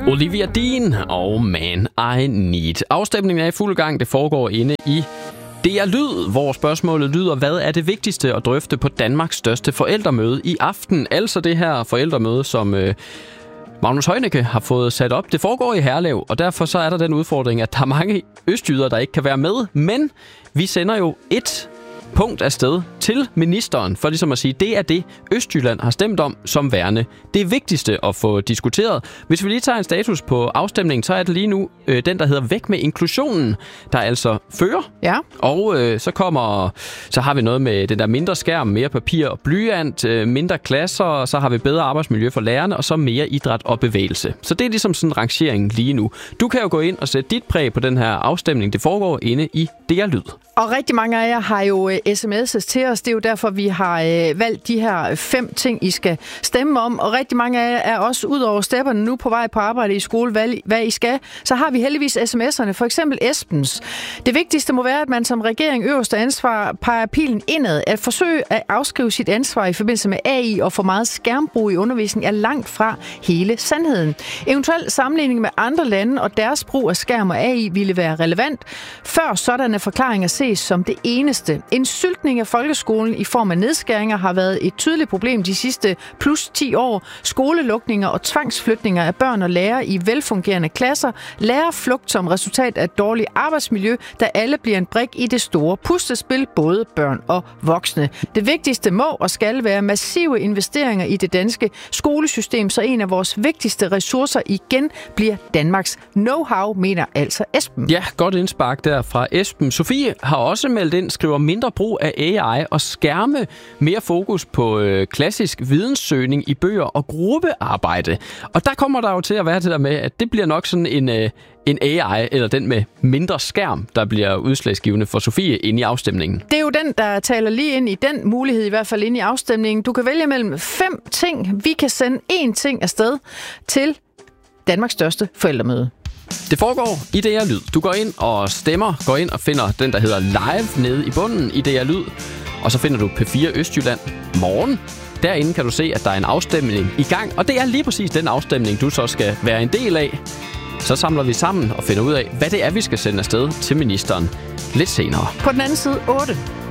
Olivia Dean og Man I Need. Afstemningen er i fuld gang. Det foregår inde i DR Lyd, hvor spørgsmålet lyder: hvad er det vigtigste at drøfte på Danmarks største forældremøde i aften? Altså det her forældremøde, som Magnus Heunicke har fået sat op. Det foregår i Herlev, og derfor så er der den udfordring, at der er mange østjyder, der ikke kan være med. Men vi sender jo et punkt afsted til ministeren, for ligesom at sige, det er det, Østjylland har stemt om som værende det vigtigste at få diskuteret. Hvis vi lige tager en status på afstemningen, så er det lige nu den, der hedder Væk med inklusionen, der altså fører. Ja. Og så har vi noget med den der mindre skærm, mere papir og blyant, mindre klasser, og så har vi bedre arbejdsmiljø for lærerne, og så mere idræt og bevægelse. Så det er ligesom sådan en rangering lige nu. Du kan jo gå ind og sætte dit præg på den her afstemning. Det foregår inde i DR Lyd. Og rigtig mange af jer har jo sms'et til os. Det er jo derfor, vi har valgt de her 5 ting, I skal stemme om. Og rigtig mange af jer er også ud over stepperne nu på vej på arbejde i skole, hvad I skal. Så har vi heldigvis sms'erne. For eksempel Esbens. Det vigtigste må være, at man som regering øverste ansvar peger pilen indad. At forsøge at afskrive sit ansvar i forbindelse med AI og for meget skærmbrug i undervisning er langt fra hele sandheden. Eventuel sammenligning med andre lande og deres brug af skærm og AI ville være relevant, før sådanne forklaringer ses som det eneste. En syltning af folkeskolen i form af nedskæringer har været et tydeligt problem de sidste plus 10 år. Skolelukninger og tvangsflytninger af børn og lærere i velfungerende klasser. Lærerflugt som resultat af dårligt arbejdsmiljø, da alle bliver en brik i det store puslespil, både børn og voksne. Det vigtigste må og skal være massive investeringer i det danske skolesystem, så en af vores vigtigste ressourcer igen bliver Danmarks know-how, mener altså Esben. Ja, godt indspark der fra Esben. Sofie har også meldt ind, skriver mindre brug af AI og skærme, mere fokus på klassisk videnssøgning i bøger og gruppearbejde. Og der kommer der jo til at være det der med, at det bliver nok sådan en AI, eller den med mindre skærm, der bliver udslagsgivende for Sofie inde i afstemningen. Det er jo den, der taler lige ind i den mulighed, i hvert fald inde i afstemningen. Du kan vælge mellem 5 ting. Vi kan sende 1 ting afsted til Danmarks største forældremøde. Det foregår i DR Lyd. Du går ind og stemmer, går ind og finder den, der hedder Live nede i bunden i DR Lyd. Og så finder du P4 Østjylland morgen. Derinde kan du se, at der er en afstemning i gang. Og det er lige præcis den afstemning, du så skal være en del af. Så samler vi sammen og finder ud af, hvad det er, vi skal sende afsted til ministeren lidt senere. På den anden side 8.